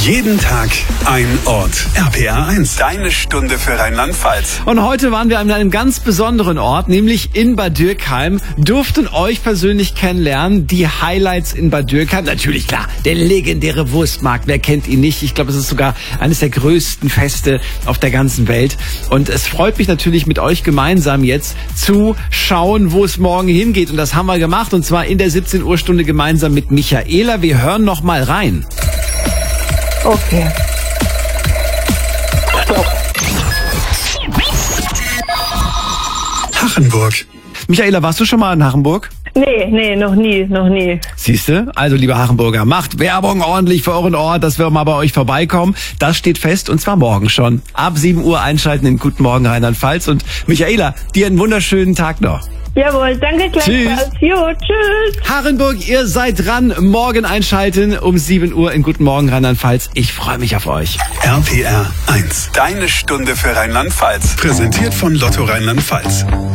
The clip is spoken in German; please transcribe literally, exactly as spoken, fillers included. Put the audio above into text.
Jeden Tag ein Ort. R P R eins, deine Stunde für Rheinland-Pfalz. Und heute waren wir an einem ganz besonderen Ort, nämlich in Bad Dürkheim. Durften euch persönlich kennenlernen, die Highlights in Bad Dürkheim. Natürlich, klar, der legendäre Wurstmarkt, wer kennt ihn nicht? Ich glaube, es ist sogar eines der größten Feste auf der ganzen Welt. Und es freut mich natürlich, mit euch gemeinsam jetzt zu schauen, wo es morgen hingeht. Und das haben wir gemacht, und zwar in der siebzehn Uhr Stunde gemeinsam mit Michaela. Wir hören noch mal rein. Okay. Stopp. Hachenburg. Michaela, warst du schon mal in Hachenburg? Nee, nee, noch nie, noch nie. Siehste? Also, liebe Hachenburger, macht Werbung ordentlich für euren Ort, dass wir mal bei euch vorbeikommen. Das steht fest, und zwar morgen schon. Ab sieben Uhr einschalten in Guten Morgen Rheinland-Pfalz. Und Michaela, dir einen wunderschönen Tag noch. Jawohl, danke gleichfalls. Jo, tschüss. Hachenburg, ihr seid dran. Morgen einschalten um sieben Uhr in Guten Morgen Rheinland-Pfalz. Ich freue mich auf euch. R P R eins, deine Stunde für Rheinland-Pfalz. Präsentiert von Lotto Rheinland-Pfalz.